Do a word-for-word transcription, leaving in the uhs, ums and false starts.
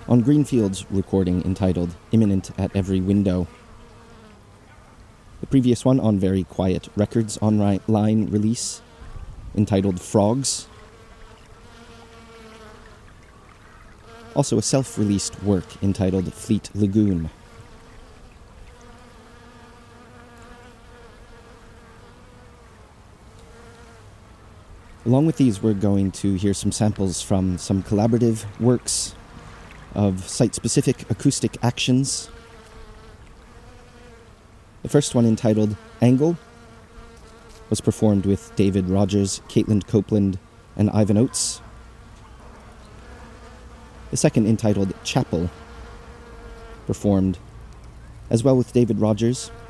on Greenfield's recording entitled Imminent at Every Window. The previous one on Very Quiet Records online release entitled Frogs. Also a self-released work entitled Fleet Lagoon. Along with these, we're going to hear some samples from some collaborative works of site-specific acoustic actions. The first one, entitled Angle, was performed with David Rogers, Caitlin Copeland, and Ivan Oates. The second, entitled Chapel, performed as well with David Rogers,